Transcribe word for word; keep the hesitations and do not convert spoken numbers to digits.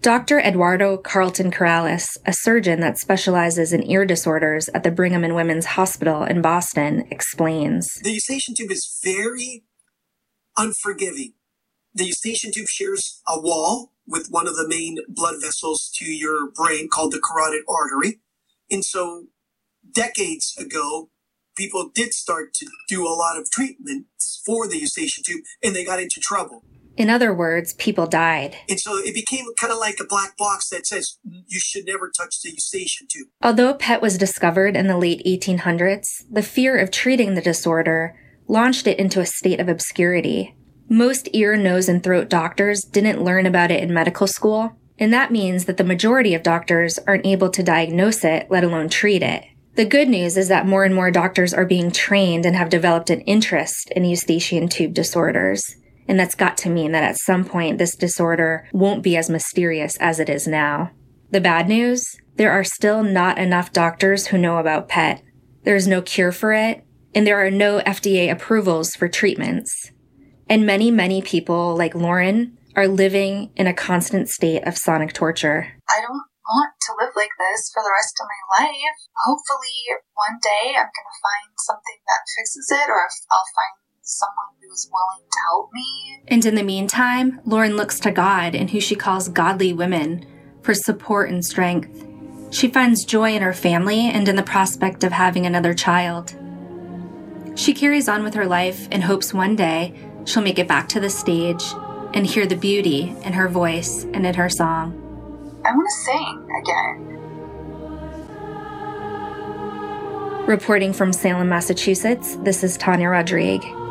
Doctor Eduardo Carlton Corrales, a surgeon that specializes in ear disorders at the Brigham and Women's Hospital in Boston, explains. The eustachian tube is very unforgiving. The eustachian tube shares a wall with one of the main blood vessels to your brain called the carotid artery. And so decades ago, people did start to do a lot of treatments for the eustachian tube, and they got into trouble. In other words, people died. And so it became kind of like a black box that says you should never touch the eustachian tube. Although P E T was discovered in the late eighteen hundreds, the fear of treating the disorder launched it into a state of obscurity. Most ear, nose, and throat doctors didn't learn about it in medical school, and that means that the majority of doctors aren't able to diagnose it, let alone treat it. The good news is that more and more doctors are being trained and have developed an interest in eustachian tube disorders. And that's got to mean that at some point this disorder won't be as mysterious as it is now. The bad news? There are still not enough doctors who know about P E T. There is no cure for it, and there are no F D A approvals for treatments. And many, many people, like Lauren, are living in a constant state of sonic torture. I don't want to live like this for the rest of my life. Hopefully, one day I'm going to find something that fixes it, or I'll find someone who's willing to help me. And in the meantime, Lauren looks to God and who she calls godly women for support and strength. She finds joy in her family and in the prospect of having another child. She carries on with her life and hopes one day she'll make it back to the stage and hear the beauty in her voice and in her song. I want to sing again. Reporting from Salem, Massachusetts, this is Tanya Rodrigue.